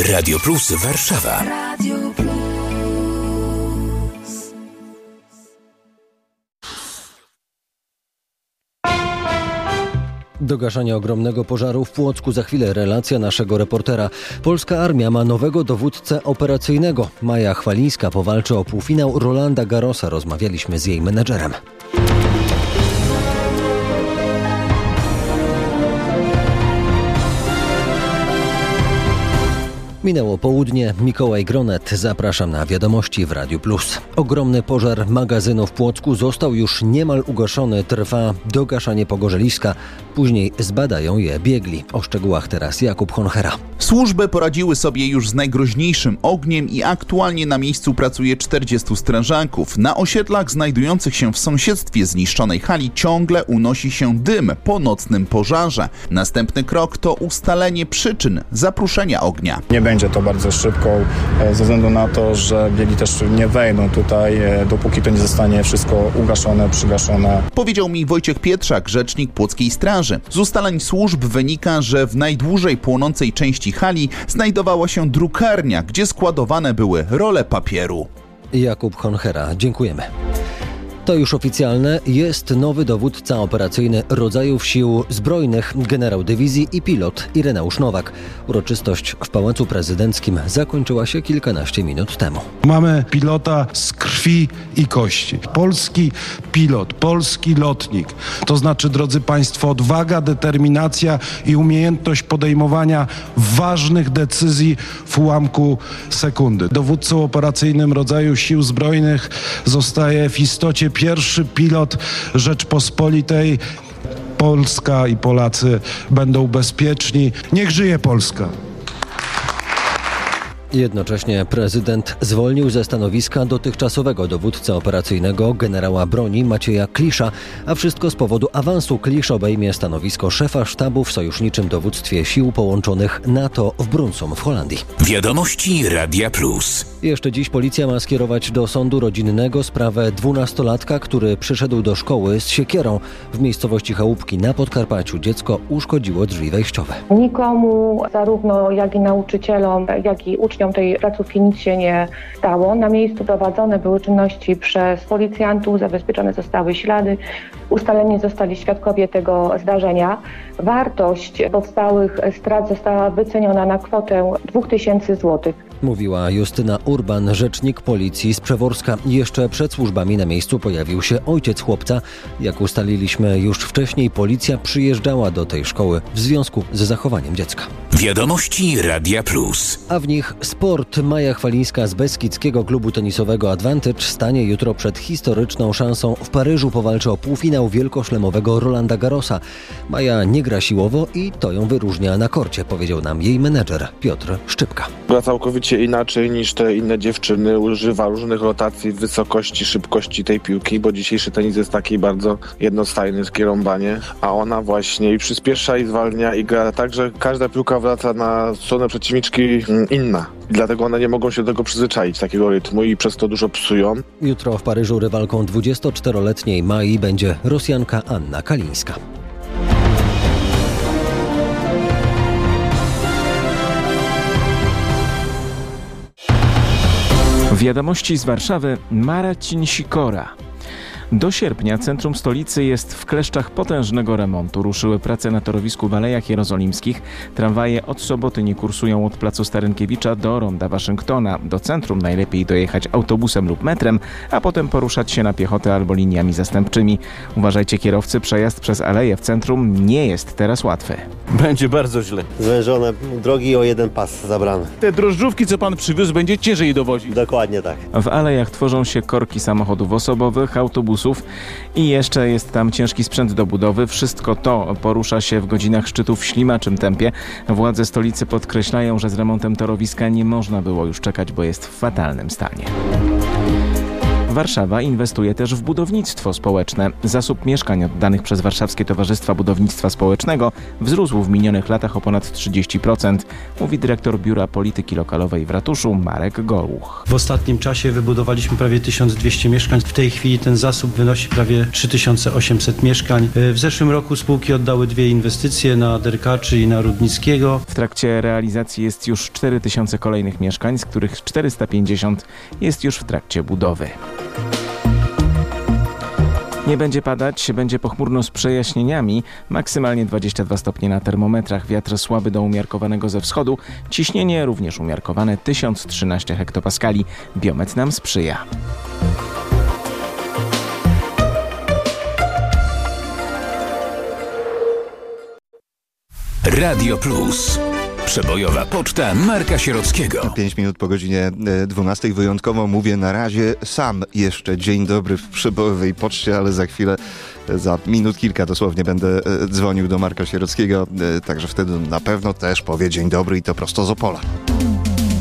Radio Plus Warszawa. Radio Plus. Do gaszenia ogromnego pożaru w Płocku za chwilę relacja naszego reportera. Polska armia ma nowego dowódcę operacyjnego. Maja Chwalińska powalczy o półfinał Rolanda Garrosa. Rozmawialiśmy z jej menedżerem. Minęło południe, Mikołaj Gronet, zapraszam na wiadomości w Radiu Plus. Ogromny pożar magazynu w Płocku został już niemal ugaszony, trwa dogaszanie pogorzeliska. Później zbadają je biegli. O szczegółach teraz Jakub Honchera. Służby poradziły sobie już z najgroźniejszym ogniem i aktualnie na miejscu pracuje 40 strażaków. Na osiedlach znajdujących się w sąsiedztwie zniszczonej hali ciągle unosi się dym po nocnym pożarze. Następny krok to ustalenie przyczyn zapruszenia ognia. Nie będzie to bardzo szybko, ze względu na to, że biegi też nie wejdą tutaj, dopóki to nie zostanie wszystko ugaszone, przygaszone. Powiedział mi Wojciech Pietrzak, rzecznik Płockiej Straży. Z ustaleń służb wynika, że w najdłużej płonącej części hali znajdowała się drukarnia, gdzie składowane były role papieru. Jakub Honchera, dziękujemy. To już oficjalne, jest nowy dowódca operacyjny rodzajów sił zbrojnych, generał dywizji i pilot Ireneusz Nowak. Uroczystość w Pałacu Prezydenckim zakończyła się kilkanaście minut temu. Mamy pilota z krwi i kości. Polski pilot, polski lotnik. To znaczy, drodzy Państwo, odwaga, determinacja i umiejętność podejmowania ważnych decyzji w ułamku sekundy. Dowódcą operacyjnym rodzaju sił zbrojnych zostaje w istocie pierwszy pilot Rzeczpospolitej. Polska i Polacy będą bezpieczni. Niech żyje Polska! Jednocześnie prezydent zwolnił ze stanowiska dotychczasowego dowódcę operacyjnego generała broni Macieja Klisza, a wszystko z powodu awansu. Klisz obejmie stanowisko szefa sztabu w sojuszniczym dowództwie sił połączonych NATO w Brunssum w Holandii. Wiadomości Radia Plus. Jeszcze dziś policja ma skierować do sądu rodzinnego sprawę 12-latka, który przyszedł do szkoły z siekierą. W miejscowości Chałupki na Podkarpaciu dziecko uszkodziło drzwi wejściowe. Nikomu, zarówno jak i nauczycielom, jak i uczniom tej placówki nic się nie stało. Na miejscu prowadzone były czynności przez policjantów, zabezpieczone zostały ślady, ustaleni zostali świadkowie tego zdarzenia. Wartość powstałych strat została wyceniona na kwotę 2000 zł. Mówiła Justyna Urban, rzecznik policji z Przeworska. Jeszcze przed służbami na miejscu pojawił się ojciec chłopca. Jak ustaliliśmy już wcześniej, policja przyjeżdżała do tej szkoły w związku z zachowaniem dziecka. Wiadomości Radia Plus. A w nich sport. Maja Chwalińska z beskidzkiego klubu tenisowego Advantage stanie jutro przed historyczną szansą. W Paryżu powalczy o półfinał wielkoszlemowego Rolanda Garrosa. Maja nie gra siłowo i to ją wyróżnia na korcie, powiedział nam jej menedżer Piotr Szczypka. Gra całkowicie inaczej niż te inne dziewczyny. Używa różnych rotacji, wysokości, szybkości tej piłki, bo dzisiejszy tenis jest taki bardzo jednostajny, skierąbanie, a ona właśnie i przyspiesza i zwalnia i gra tak, że każda piłka wraca na stronę przeciwniczki inna. I dlatego one nie mogą się do tego przyzwyczaić, takiego rytmu, i przez to dużo psują. Jutro w Paryżu rywalką 24-letniej Mai będzie Rosjanka Anna Kalińska. Wiadomości z Warszawy, Marcin Sikora. Do sierpnia centrum stolicy jest w kleszczach potężnego remontu. Ruszyły prace na torowisku w Alejach Jerozolimskich. Tramwaje od soboty nie kursują od placu Starynkiewicza do ronda Waszyngtona. Do centrum najlepiej dojechać autobusem lub metrem, a potem poruszać się na piechotę albo liniami zastępczymi. Uważajcie kierowcy, przejazd przez aleje w centrum nie jest teraz łatwy. Będzie bardzo źle. Zwężone drogi o jeden pas zabrane. Te drożdżówki, co pan przywiózł, będzie ciężej dowozić. Dokładnie tak. W alejach tworzą się korki samochodów osobowych, autobusów i jeszcze jest tam ciężki sprzęt do budowy. Wszystko to porusza się w godzinach szczytu w ślimaczym tempie. Władze stolicy podkreślają, że z remontem torowiska nie można było już czekać, bo jest w fatalnym stanie. Warszawa inwestuje też w budownictwo społeczne. Zasób mieszkań oddanych przez Warszawskie Towarzystwa Budownictwa Społecznego wzrósł w minionych latach o ponad 30%, mówi dyrektor Biura Polityki Lokalowej w ratuszu Marek Gołuch. W ostatnim czasie wybudowaliśmy prawie 1200 mieszkań. W tej chwili ten zasób wynosi prawie 3800 mieszkań. W zeszłym roku spółki oddały 2 inwestycje na Derkaczy i na Rudnickiego. W trakcie realizacji jest już 4000 kolejnych mieszkań, z których 450 jest już w trakcie budowy. Nie będzie padać, będzie pochmurno z przejaśnieniami, maksymalnie 22 stopnie na termometrach, wiatr słaby do umiarkowanego ze wschodu, ciśnienie również umiarkowane 1013 hektopaskali, biometr nam sprzyja. Radio Plus. Przebojowa poczta Marka Sierockiego. 5 minut po godzinie 12. Wyjątkowo mówię na razie sam jeszcze dzień dobry w przebojowej poczcie, ale za chwilę, za minut kilka dosłownie będę dzwonił do Marka Sierockiego, także wtedy na pewno też powie dzień dobry i to prosto z Opola.